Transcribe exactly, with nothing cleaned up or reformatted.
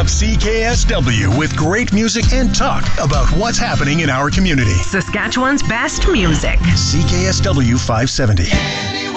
up C K S W with great music and talk about what's happening in our community. Saskatchewan's best music. C K S W five seventy.